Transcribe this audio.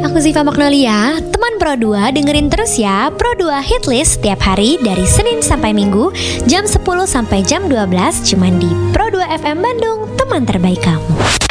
Aku Ziva Magnolia, teman Pro 2, dengerin terus ya Pro 2 Hitlist setiap hari dari Senin sampai Minggu jam 10 sampai jam 12 cuman di Pro 2 FM Bandung, teman terbaik kamu.